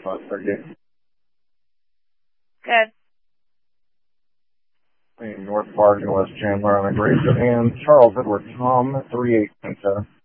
38. Good. North Park and West Chandler on a Grace and Charles Edward Tom 38 Center.